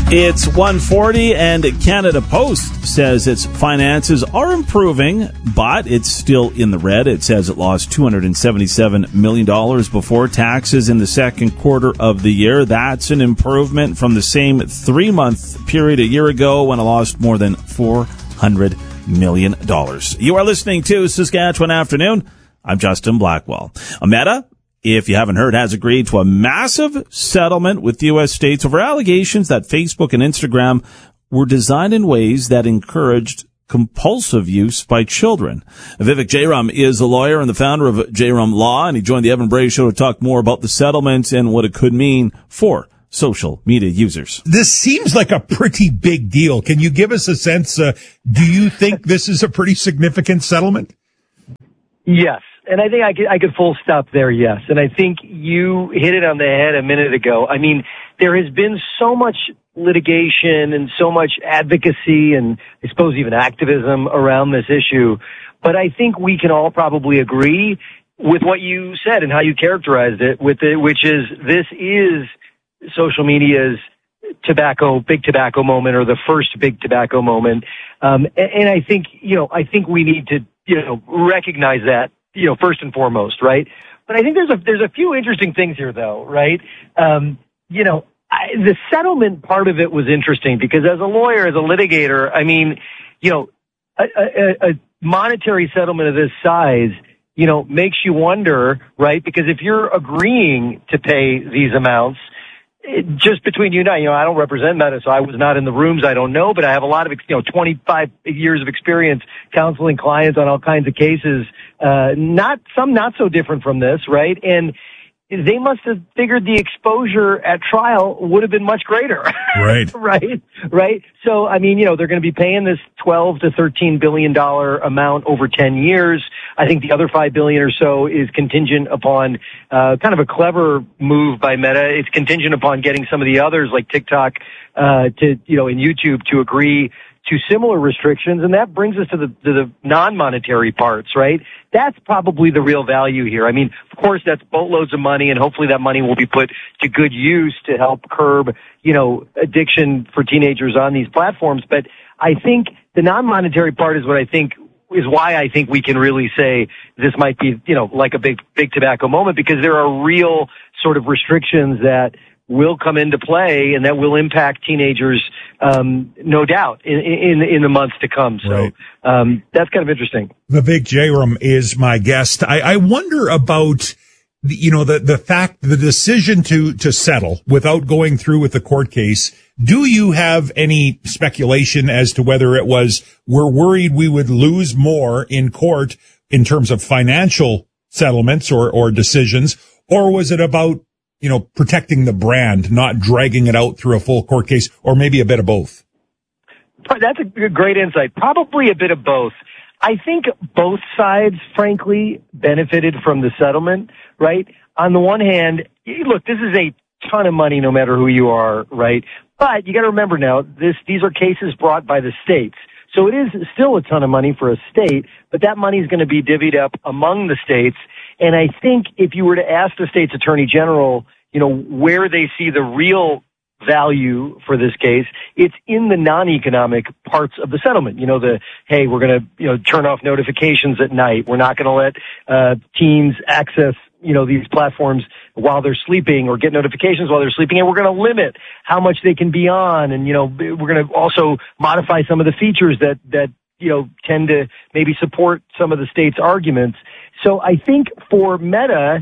It's 1:40, and Canada Post says its finances are improving, but it's still in the red. It says it lost $277 million before taxes in the second quarter of the year. That's an improvement from the same 3-month period a year ago when it lost more than $400 million. You are listening to Saskatchewan Afternoon. I'm Justin Blackwell. Meta, if you haven't heard, has agreed to a massive settlement with U.S. states over allegations that Facebook and Instagram were designed in ways that encouraged compulsive use by children. Vivek Jairam is a lawyer and the founder of Jairam Law, and he joined the Evan Bray Show to talk more about the settlement and what it could mean for social media users. This seems like a pretty big deal. Can you give us a sense? Do you think this is a pretty significant settlement? Yes. And I think I could full stop there, yes. And I think you hit it on the head a minute ago. I mean, there has been so much litigation and so much advocacy and I suppose even activism around this issue. But I think we can all probably agree with what you said and how you characterized it, which is this is social media's big tobacco moment, or the first big tobacco moment. And I think, I think we need to, recognize that, first and foremost, right? But I think there's a few interesting things here, though, right? The settlement part of it was interesting because as a lawyer, as a litigator, I mean, a monetary settlement of this size, makes you wonder, right? Because if you're agreeing to pay these amounts, just between you and I don't represent Meta, so I was not in the rooms. I don't know, but I have a lot of, 25 years of experience counseling clients on all kinds of cases. Not so different from this, right? And they must have figured the exposure at trial would have been much greater. Right. Right. So, I mean, they're going to be paying this $12 to $13 billion amount over 10 years. I think the other $5 billion or so is contingent upon, kind of a clever move by Meta. It's contingent upon getting some of the others like TikTok, and YouTube to agree to similar restrictions. And that brings us to the non-monetary parts, right? That's probably the real value here. I mean, of course, that's boatloads of money, and hopefully that money will be put to good use to help curb, addiction for teenagers on these platforms. But I think the non-monetary part is why I think we can really say this might be, like a big tobacco moment, because there are real sort of restrictions that will come into play and that will impact teenagers, no doubt, in the months to come. So, right. That's kind of interesting. Vivek Jairam is my guest. I wonder about, the fact, the decision to settle without going through with the court case. Do you have any speculation as to whether it was, we're worried we would lose more in court in terms of financial settlements or decisions, or was it about, protecting the brand, not dragging it out through a full court case, or maybe a bit of both? That's a great insight. Probably a bit of both. I think both sides, frankly, benefited from the settlement, right? On the one hand, look, this is a ton of money no matter who you are, right? But you got to remember now, these are cases brought by the states. So it is still a ton of money for a state, but that money is going to be divvied up among the states. And I think if you were to ask the state's attorney general, where they see the real value for this case, it's in the non-economic parts of the settlement. Hey, we're going to, turn off notifications at night. We're not going to let teens access, these platforms while they're sleeping or get notifications while they're sleeping. And we're going to limit how much they can be on. And, we're going to also modify some of the features that tend to maybe support some of the state's arguments. So I think for Meta,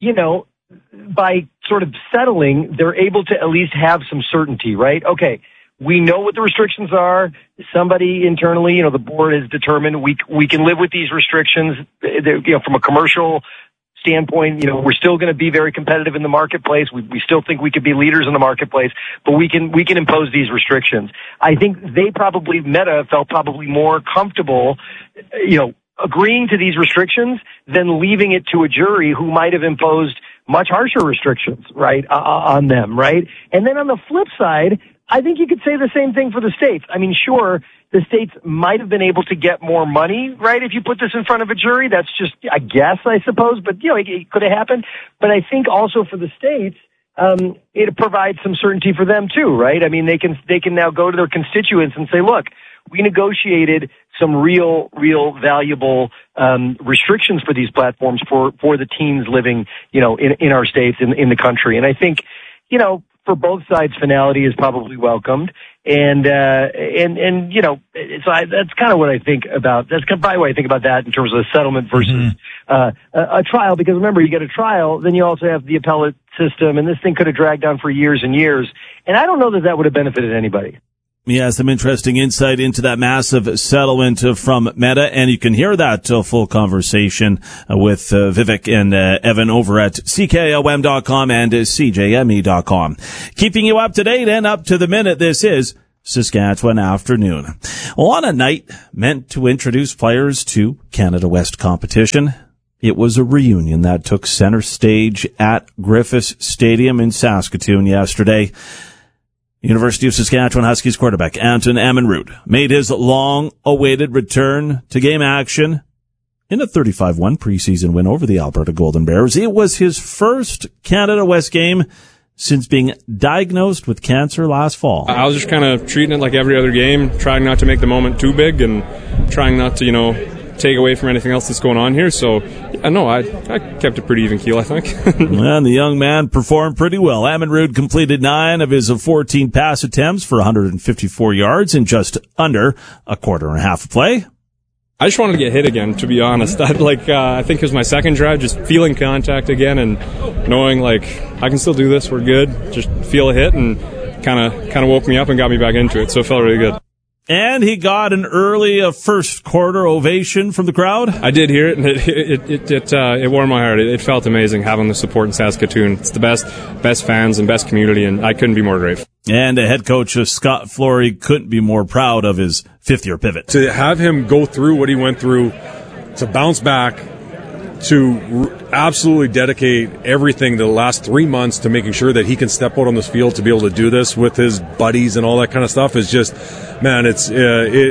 by sort of settling, they're able to at least have some certainty, right? Okay, we know what the restrictions are. Somebody internally, the board has determined we can live with these restrictions. From a commercial standpoint, we're still going to be very competitive in the marketplace. We still think we could be leaders in the marketplace, but we can impose these restrictions. I think Meta felt probably more comfortable, agreeing to these restrictions than leaving it to a jury who might have imposed much harsher restrictions, right, on them, right? And then on the flip side, I think you could say the same thing for the states. I mean, sure, the states might have been able to get more money, right, if you put this in front of a jury. That's just a guess, I suppose, but, it could have happened. But I think also for the states, it provides some certainty for them too, right? I mean, they can now go to their constituents and say, look, we negotiated some real valuable restrictions for these platforms for the teams living, in our states, in the country. And I think, for both sides, finality is probably welcomed. And so that's kind of what I think about. That's probably what I think about that in terms of a settlement versus a trial. Because remember, you get a trial, then you also have the appellate system, and this thing could have dragged on for years and years. And I don't know that would have benefited anybody. Yeah, some interesting insight into that massive settlement from Meta, and you can hear that full conversation with Vivek and Evan over at CKOM.com and CJME.com. Keeping you up to date and up to the minute, this is Saskatchewan Afternoon. Well, on a night meant to introduce players to Canada West competition, it was a reunion that took center stage at Griffiths Stadium in Saskatoon yesterday. University of Saskatchewan Huskies quarterback Anton Ammanrud made his long-awaited return to game action in a 35-1 preseason win over the Alberta Golden Bears. It was his first Canada West game since being diagnosed with cancer last fall. I was just kind of treating it like every other game, trying not to make the moment too big and trying not to, take away from anything else that's going on here. So, I kept a pretty even keel, I think. And the young man performed pretty well. Ammanrud completed 9 of his 14 pass attempts for 154 yards in just under a quarter and a half of play. I just wanted to get hit again, to be honest. I think it was my second drive, just feeling contact again and knowing, I can still do this, we're good. Just feel a hit and kind of woke me up and got me back into it. So it felt really good. And he got an early first quarter ovation from the crowd. I did hear it, and it warmed my heart. It felt amazing having the support in Saskatoon. It's the best fans and best community, and I couldn't be more grateful. And head coach Scott Flory couldn't be more proud of his fifth-year pivot. To have him go through what he went through, to bounce back, to absolutely dedicate everything the last 3 months to making sure that he can step out on this field to be able to do this with his buddies and all that kind of stuff is just, man, it's a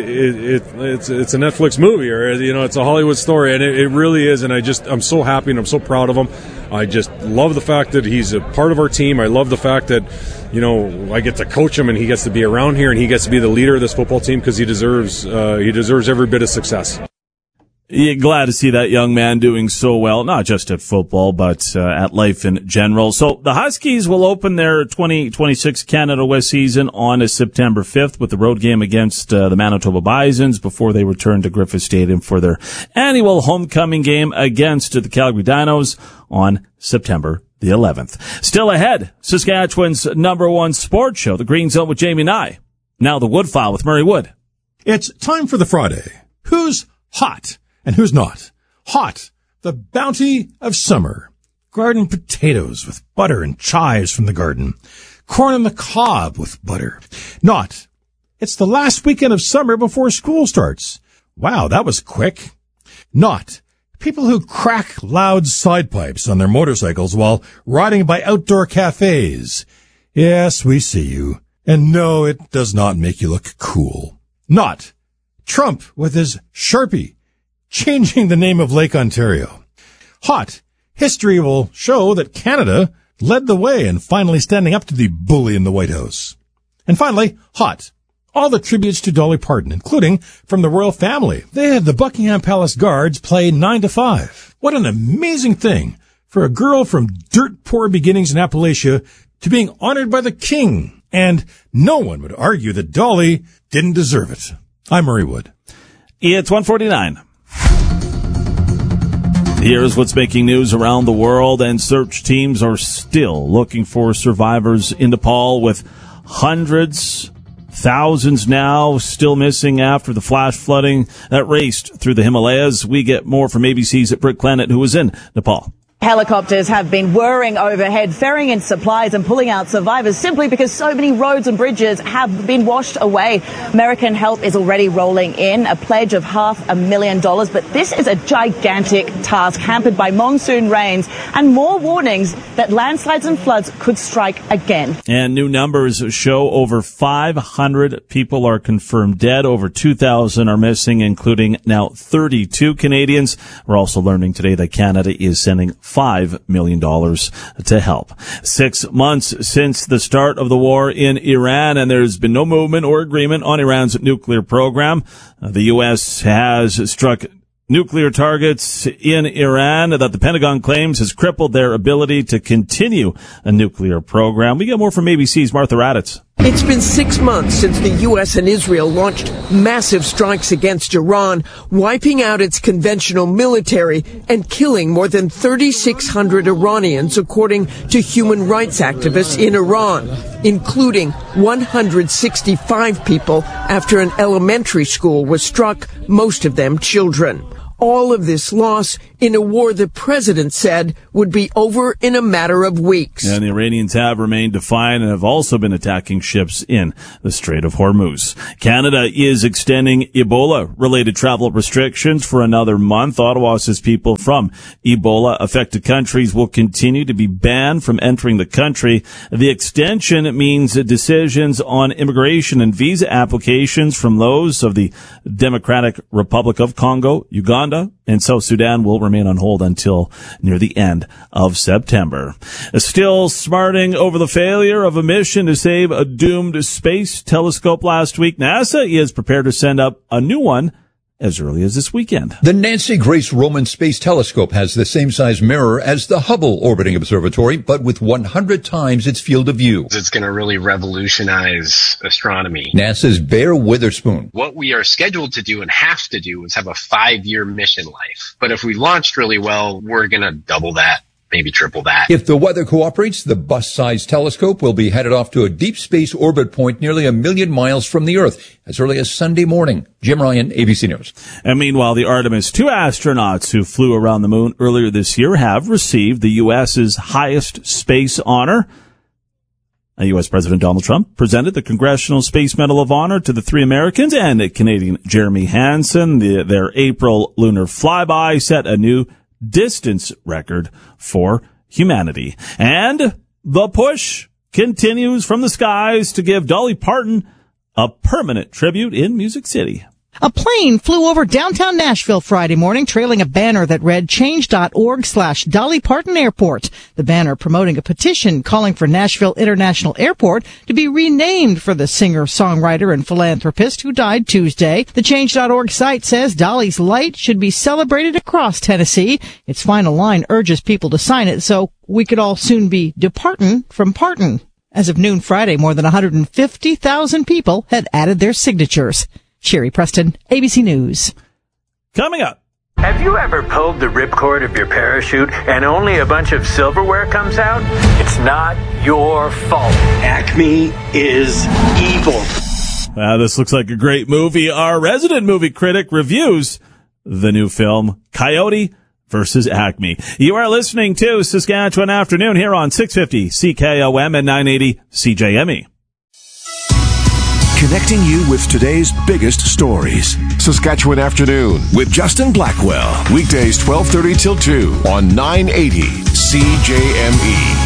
Netflix movie, or it's a Hollywood story, and it really is. And I'm so happy and I'm so proud of him. I just love the fact that he's a part of our team. I love the fact that I get to coach him and he gets to be around here and he gets to be the leader of this football team because he deserves every bit of success. You're glad to see that young man doing so well, not just at football, but at life in general. So the Huskies will open their 2026 Canada West season on September 5th with the road game against the Manitoba Bisons before they return to Griffith Stadium for their annual homecoming game against the Calgary Dinos on September the 11th. Still ahead, Saskatchewan's #1 sports show, The Green Zone with Jamie Nye. Now the Wood File with Murray Wood. It's time for the Friday. Who's hot? And who's not? Hot, the bounty of summer. Garden potatoes with butter and chives from the garden. Corn on the cob with butter. Not, it's the last weekend of summer before school starts. Wow, that was quick. Not, people who crack loud side pipes on their motorcycles while riding by outdoor cafes. Yes, we see you. And no, it does not make you look cool. Not, Trump with his Sharpie changing the name of Lake Ontario. Hot, history will show that Canada led the way in finally standing up to the bully in the White House. And finally, hot, all the tributes to Dolly Parton, including from the royal family. They had the Buckingham Palace Guards play 9 to 5. What an amazing thing for a girl from dirt-poor beginnings in Appalachia to being honored by the king. And no one would argue that Dolly didn't deserve it. I'm Murray Wood. It's 1:49. Here's what's making news around the world, and search teams are still looking for survivors in Nepal, with hundreds, thousands now still missing after the flash flooding that raced through the Himalayas. We get more from ABC's Britt Clennett, who was in Nepal. Helicopters have been whirring overhead, ferrying in supplies and pulling out survivors simply because so many roads and bridges have been washed away. American help is already rolling in, a pledge of $500,000. But this is a gigantic task hampered by monsoon rains and more warnings that landslides and floods could strike again. And new numbers show over 500 people are confirmed dead. Over 2,000 are missing, including now 32 Canadians. We're also learning today that Canada is sending $5 million to help. 6 months since the start of the war in Iran, and there's been no movement or agreement on Iran's nuclear program. The U.S. has struck nuclear targets in Iran that the Pentagon claims has crippled their ability to continue a nuclear program. We get more from ABC's Martha Raddatz. It's been 6 months since the U.S. and Israel launched massive strikes against Iran, wiping out its conventional military and killing more than 3,600 Iranians, according to human rights activists in Iran, including 165 people after an elementary school was struck, most of them children. All of this loss in a war the president said would be over in a matter of weeks. And the Iranians have remained defiant and have also been attacking ships in the Strait of Hormuz. Canada is extending Ebola-related travel restrictions for another month. Ottawa says people from Ebola-affected countries will continue to be banned from entering the country. The extension means decisions on immigration and visa applications from those of the Democratic Republic of Congo, Uganda, and South Sudan will remain on hold until near the end of September. Still smarting over the failure of a mission to save a doomed space telescope last week, NASA is prepared to send up a new one as early as this weekend. The Nancy Grace Roman Space Telescope has the same size mirror as the Hubble Orbiting Observatory, but with 100 times its field of view. It's going to really revolutionize astronomy. NASA's Bear Witherspoon. What we are scheduled to do and have to do is have a 5-year mission life. But if we launched really well, we're going to double that. Maybe triple that. If the weather cooperates, the bus-sized telescope will be headed off to a deep space orbit point nearly 1 million miles from the Earth as early as Sunday morning. Jim Ryan, ABC News. And meanwhile, the Artemis 2 astronauts who flew around the moon earlier this year have received the U.S.'s highest space honor. U.S. President Donald Trump presented the Congressional Space Medal of Honor to the 3 Americans, and Canadian Jeremy Hansen. Their April lunar flyby set a new distance record for humanity. And the push continues from the skies to give Dolly Parton a permanent tribute in Music City. A plane flew over downtown Nashville Friday morning, trailing a banner that read change.org/Dolly Parton Airport. The banner promoting a petition calling for Nashville International Airport to be renamed for the singer, songwriter, and philanthropist who died Tuesday. The change.org site says Dolly's light should be celebrated across Tennessee. Its final line urges people to sign it so we could all soon be departin' from Parton. As of noon Friday, more than 150,000 people had added their signatures. Sherry Preston, ABC News. Coming up. Have you ever pulled the ripcord of your parachute and only a bunch of silverware comes out? It's not your fault. Acme is evil. This looks like a great movie. Our resident movie critic reviews the new film, Coyote versus Acme. You are listening to Saskatchewan Afternoon here on 650 CKOM and 980 CJME. Connecting you with today's biggest stories. Saskatchewan Afternoon with Justin Blackwell. Weekdays 12:30 till 2 on 980 CJME.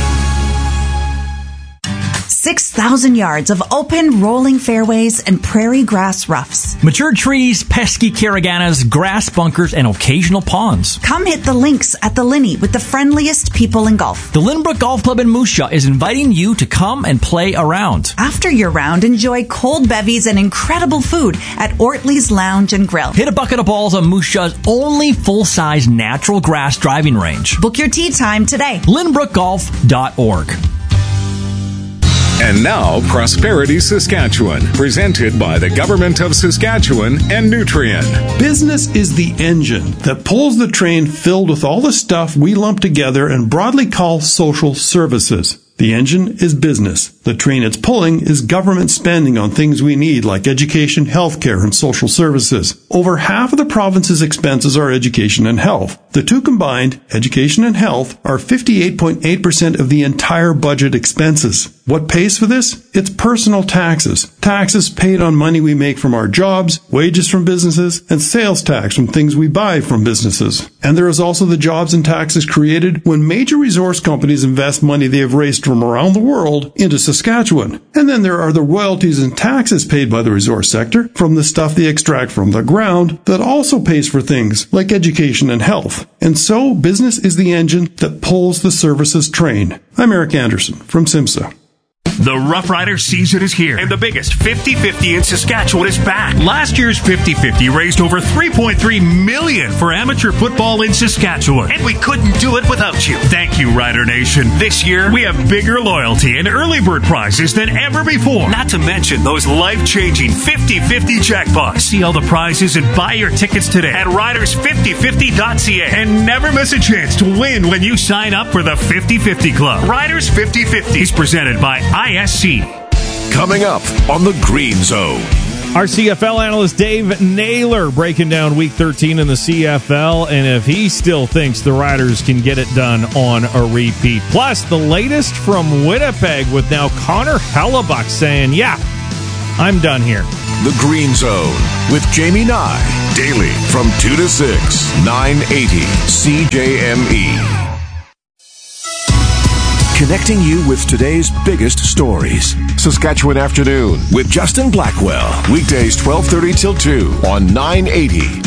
6,000 yards of open, rolling fairways and prairie grass roughs. Mature trees, pesky caraganas, grass bunkers, and occasional ponds. Come hit the links at the Linney with the friendliest people in golf. The Lynbrook Golf Club in Moose Jaw is inviting you to come and play around. After your round, enjoy cold bevies and incredible food at Ortley's Lounge and Grill. Hit a bucket of balls on Moose Jaw's only full-size natural grass driving range. Book your tee time today. LynbrookGolf.org. And now, Prosperity Saskatchewan, presented by the Government of Saskatchewan and Nutrien. Business is the engine that pulls the train filled with all the stuff we lump together and broadly call social services. The engine is business. The train it's pulling is government spending on things we need like education, healthcare, and social services. Over half of the province's expenses are education and health. The two combined, education and health, are 58.8% of the entire budget expenses. What pays for this? It's personal taxes. Taxes paid on money we make from our jobs, wages from businesses, and sales tax from things we buy from businesses. And there is also the jobs and taxes created when major resource companies invest money they have raised from around the world into Saskatchewan Saskatchewan. And then there are the royalties and taxes paid by the resource sector from the stuff they extract from the ground that also pays for things like education and health. And so business is the engine that pulls the services train. I'm Eric Anderson from SIMSA. The Rough Rider season is here, and the biggest 50-50 in Saskatchewan is back. Last year's 50-50 raised over $3.3 million for amateur football in Saskatchewan, and we couldn't do it without you. Thank you, Rider Nation. This year, we have bigger loyalty and early bird prizes than ever before, not to mention those life-changing 50-50 jackpots. See all the prizes and buy your tickets today at riders5050.ca, and never miss a chance to win when you sign up for the 50-50 Club. Riders 50-50 is presented by ISC. Coming up on the Green Zone. Our CFL analyst Dave Naylor breaking down Week 13 in the CFL, and if he still thinks the Riders can get it done on a repeat. Plus, the latest from Winnipeg with now Connor Hellebuck saying, yeah, I'm done here. The Green Zone with Jamie Nye. Daily from 2 to 6, 980 CJME. Connecting you with today's biggest stories. Saskatchewan Afternoon with Justin Blackwell. Weekdays 12:30 till 2 on 980